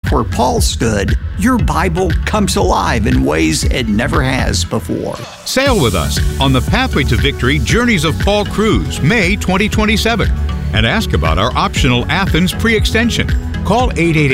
where Paul stood, your Bible comes alive in ways it never has before. Sail with us on the Pathway to Victory Journeys of Paul Cruise, May 2027. And ask about our optional Athens pre-extension. Call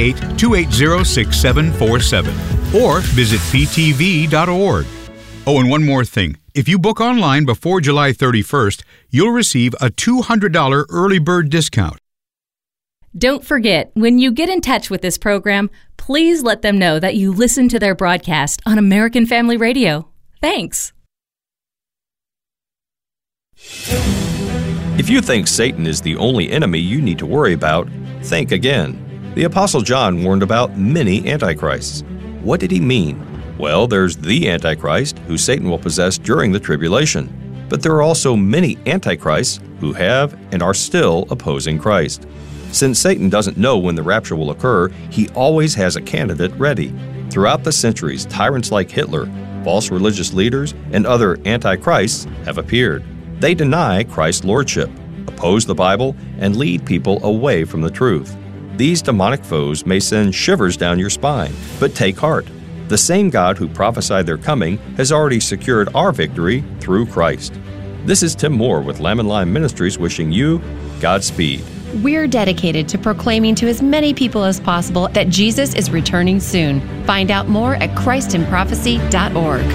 888-280-6747 or visit ptv.org. Oh, and one more thing. If you book online before July 31st, you'll receive a $200 early bird discount. Don't forget, when you get in touch with this program, please let them know that you listen to their broadcast on American Family Radio. Thanks. If you think Satan is the only enemy you need to worry about, think again. The Apostle John warned about many antichrists. What did he mean? Well, there's the Antichrist, who Satan will possess during the tribulation. But there are also many antichrists who have and are still opposing Christ. Since Satan doesn't know when the rapture will occur, he always has a candidate ready. Throughout the centuries, tyrants like Hitler, false religious leaders, and other antichrists have appeared. They deny Christ's lordship, oppose the Bible, and lead people away from the truth. These demonic foes may send shivers down your spine, but take heart. The same God who prophesied their coming has already secured our victory through Christ. This is Tim Moore with Lamb and Lion Ministries wishing you Godspeed. We're dedicated to proclaiming to as many people as possible that Jesus is returning soon. Find out more at christinprophecy.org.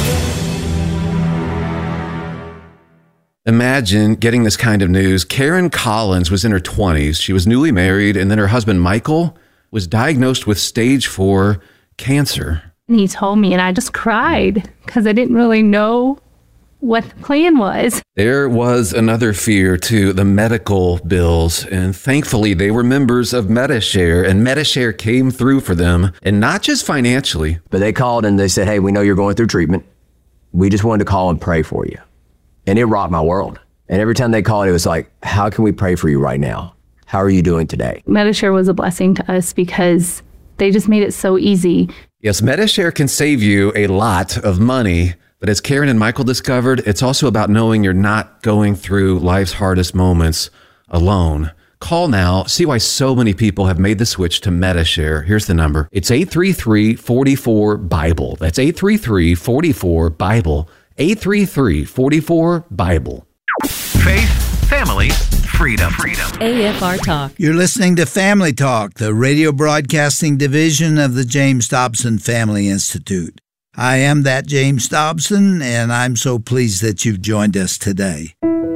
Imagine getting this kind of news. Karen Collins was in her 20s. She was newly married, and then her husband, Michael, was diagnosed with stage 4 cancer. And he told me, and I just cried because I didn't really know what the plan was. There was another fear, too, the medical bills. And thankfully, they were members of Medi-Share, and Medi-Share came through for them, and not just financially. But they called and they said, hey, we know you're going through treatment. We just wanted to call and pray for you. And it rocked my world. And every time they called, it was like, how can we pray for you right now? How are you doing today? Medi-Share was a blessing to us because they just made it so easy. Yes, Medi-Share can save you a lot of money, but as Karen and Michael discovered, it's also about knowing you're not going through life's hardest moments alone. Call now. See why so many people have made the switch to Medi-Share. Here's the number. It's 833-44-BIBLE. That's 833-44-BIBLE. 833-44-BIBLE. Faith, family, freedom. AFR Talk. You're listening to Family Talk, the radio broadcasting division of the James Dobson Family Institute. I am that James Dobson, and I'm so pleased that you've joined us today.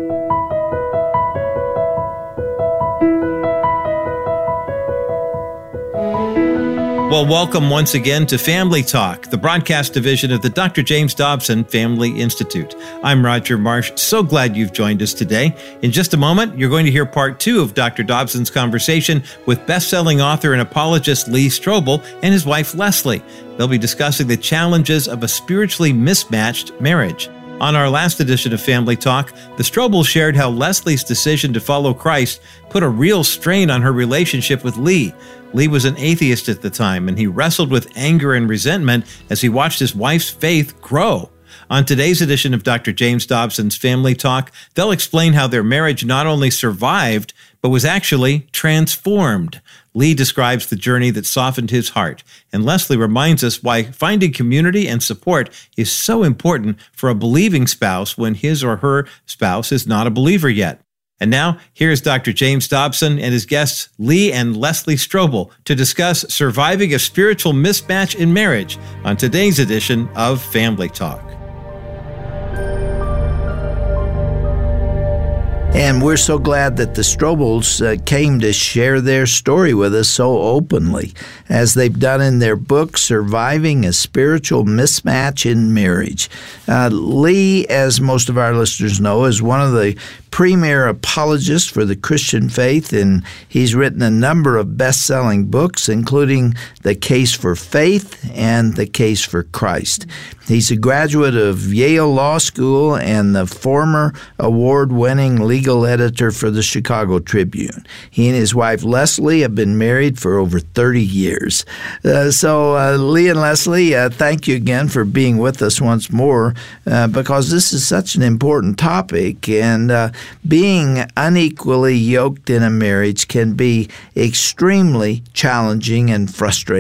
Well, welcome once again to Family Talk, the broadcast division of the Dr. James Dobson Family Institute. I'm Roger Marsh. So glad you've joined us today. In just a moment, you're going to hear part 2 of Dr. Dobson's conversation with best-selling author and apologist Lee Strobel and his wife Leslie. They'll be discussing the challenges of a spiritually mismatched marriage. On our last edition of Family Talk, the Strobels shared how Leslie's decision to follow Christ put a real strain on her relationship with Lee. Lee was an atheist at the time, and he wrestled with anger and resentment as he watched his wife's faith grow. On today's edition of Dr. James Dobson's Family Talk, they'll explain how their marriage not only survived, but was actually transformed. Lee describes the journey that softened his heart, and Leslie reminds us why finding community and support is so important for a believing spouse when his or her spouse is not a believer yet. And now, here's Dr. James Dobson and his guests, Lee and Leslie Strobel, to discuss surviving a spiritual mismatch in marriage on today's edition of Family Talk. And we're so glad that the Strobels came to share their story with us so openly, as they've done in their book, Surviving a Spiritual Mismatch in Marriage. Lee, as most of our listeners know, is one of the premier apologists for the Christian faith, and he's written a number of best-selling books, including The Case for Faith and The Case for Christ. He's a graduate of Yale Law School and the former award-winning legal editor for the Chicago Tribune. He and his wife Leslie have been married for over 30 years. So Lee and Leslie, thank you again for being with us once more, because this is such an important topic, and being unequally yoked in a marriage can be extremely challenging and frustrating.